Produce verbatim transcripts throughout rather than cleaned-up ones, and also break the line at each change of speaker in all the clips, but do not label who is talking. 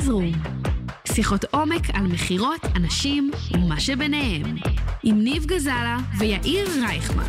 סיילסרום. שיחות עומק על מחירות, אנשים ומה שביניהם. עם ניב גזלה ויאיר רייכמן.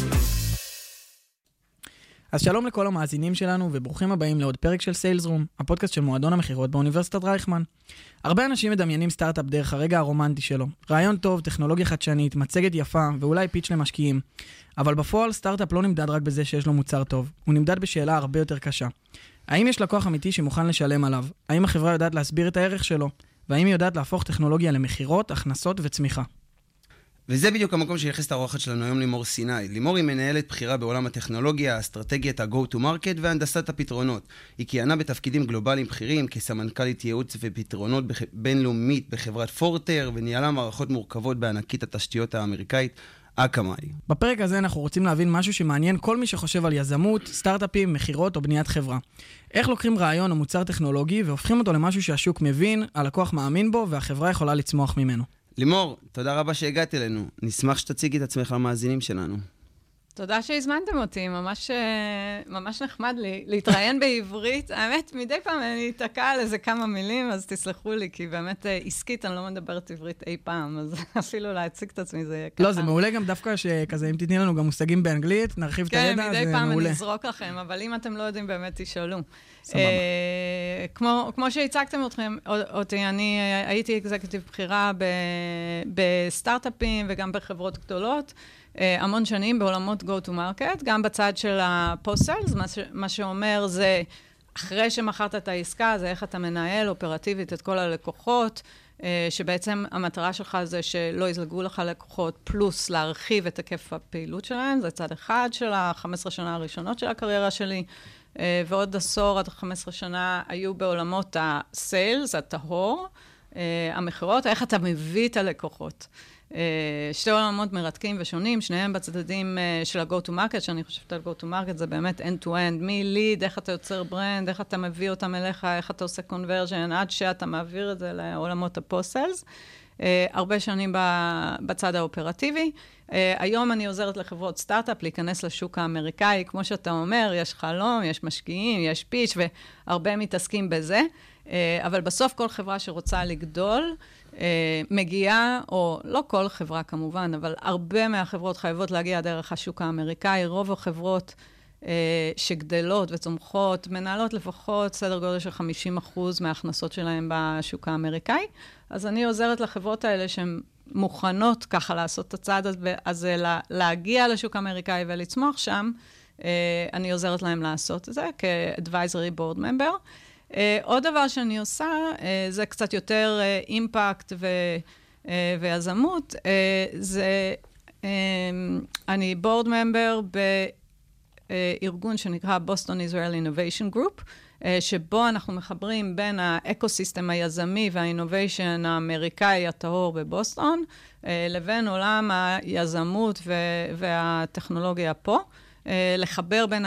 אז שלום לכל המאזינים שלנו וברוכים הבאים לעוד פרק של סיילסרום, הפודקאסט של מועדון המחירות באוניברסיטת רייכמן. הרבה אנשים מדמיינים סטארט-אפ דרך הרגע הרומנטי שלו. רעיון טוב, טכנולוגיה חדשנית, מצגת יפה ואולי פיץ' למשקיעים. אבל בפועל סטארט-אפ לא נמדד רק בזה שיש לו מוצר טוב, הוא נמדד בשאלה הרבה יותר קשה. האם יש לקוח אמיתי שמוכן לשלם עליו? האם החברה יודעת להסביר את הערך שלו? והאם היא יודעת להפוך טכנולוגיה למחירות, הכנסות וצמיחה?
וזה בדיוק המקום שיחס את האורחת שלנו היום לימור סיני. לימור היא מנהלת בחירה בעולם הטכנולוגיה, אסטרטגיית ה-go to market והנדסת הפתרונות. היא כיהנה בתפקידים גלובליים בכירים כסמנכ"לית ייעוץ ופתרונות בינלאומית בחברת פורטר, וניהלה מערכות מורכבות בענקית התשתיות האמריקאית אקמאי.
בפרק הזה אנחנו רוצים להבין משהו שמעניין כל מי שחושב על יזמות, סטארט-אפים, מחירות או בניית חברה. איך לוקחים רעיון או מוצר טכנולוגי והופכים אותו למשהו שהשוק מבין, הלקוח מאמין בו והחברה יכולה לצמוח ממנו.
לימור, תודה רבה שהגעת אלינו. נשמח שתציגי את עצמך למאזינים שלנו.
תודה שהזמנתם אותי, ממש, ממש נחמד לי להתראיין בעברית. האמת, מדי פעם אני אתעקע על איזה כמה מילים, אז תסלחו לי, כי באמת עסקית אני לא מדברת עברית אי פעם, אז אפילו להציג את עצמי זה ככה.
לא, זה מעולה גם דווקא שכזה, אם תתני לנו גם מושגים באנגלית, נרחיב את הידע, זה מעולה.
כן, מדי פעם אני אזרוק לכם, אבל אם אתם לא יודעים, באמת תשאלו.
סבבה.
כמו, כמו שהצגתם אתכם, אותי, אני הייתי אקזקטיב בחירה בסטארט-אפים וגם בחברות גדולות, המון שנים בעולמות go to market, גם בצד של ה-post-sales, מה, ש... מה שאומר זה, אחרי שמכרת את העסקה, זה איך אתה מנהל אופרטיבית את כל הלקוחות, שבעצם המטרה שלך זה שלא יזלגו לך לקוחות, פלוס להרחיב את היקף הפעילות שלהם, זה צד אחד של ה-חמש עשרה שנה הראשונות של הקריירה שלי, ועוד עשור עד חמש עשרה שנה היו בעולמות ה-sales, הטהור, המחירות, איך אתה מביא את הלקוחות. שתי עולמות מרתקים ושונים, שניהם בצדדים של ה-go to market, שאני חושבת על go to market, זה באמת end-to-end, מ-lead, איך אתה יוצר ברנד, איך אתה מביא אותם אליך, איך אתה עושה conversion, עד שאתה מעביר את זה לעולמות ה-post-sales. הרבה שנים בצד האופרטיבי. היום אני עוזרת לחברות סטארט-אפ להיכנס לשוק האמריקאי, כמו שאתה אומר, יש חלום, יש משקיעים, יש פיץ' והרבה מתעסקים בזה, אבל בסוף כל חברה שרוצה לגדול, מגיעה, או לא כל חברה כמובן, אבל הרבה מהחברות חייבות להגיע דרך השוק האמריקאי, רוב החברות שגדלות וצומחות, מנהלות לפחות סדר גודל של חמישים אחוז מההכנסות שלהם בשוק האמריקאי, אז אני עוזרת לחברות האלה שהן מוכנות ככה לעשות את הצעד הזה, להגיע לשוק האמריקאי ולצמוח שם, אני עוזרת להם לעשות את זה כ-advisory board member. עוד דבר שאני עושה, זה קצת יותר אימפקט ויזמות, זה אני board member בארגון שנקרא Boston Israel Innovation Group, שבו אנחנו מחברים בין האקוסיסטם היזמי והאינוביישן האמריקאי הטהור בבוסטון, לבין עולם היזמות והטכנולוגיה פה, לחבר בין